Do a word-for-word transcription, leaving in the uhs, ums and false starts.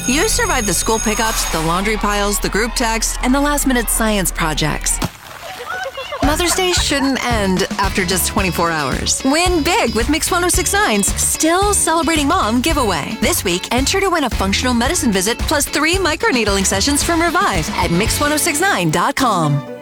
You survived the school pickups, the laundry piles, the group texts, and the last-minute science projects. Mother's Day shouldn't end after just twenty-four hours. Win big with Mix one oh six point nine's Still Celebrating Mom giveaway. This week, enter to win a functional medicine visit plus three microneedling sessions from Revive at mix ten sixty-nine dot com.